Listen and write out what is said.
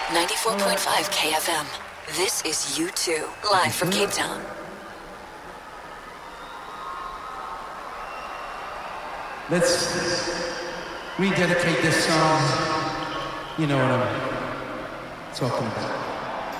94.5 KFM. This is U2, live from Cape Town. Let's rededicate this song. You know what I'm talking about.